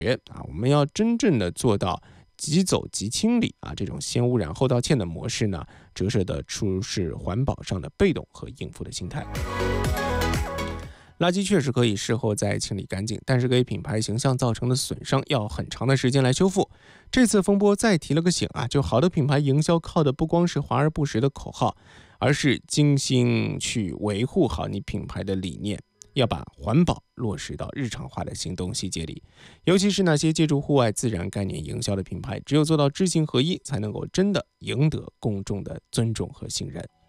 我们要真正的做到即走即清理这种先污染后道歉的模式呢，折射的出是环保上的被动和应付的心态。垃圾确实可以事后再清理干净，但是给品牌形象造成的损伤要很长的时间来修复。这次风波再提了个醒就好的品牌营销靠的不光是华而不实的口号，而是精心去维护好你品牌的理念，要把环保落实到日常化的行动细节里。尤其是那些借助户外自然概念营销的品牌，只有做到知行合一，才能够真的赢得公众的尊重和信任。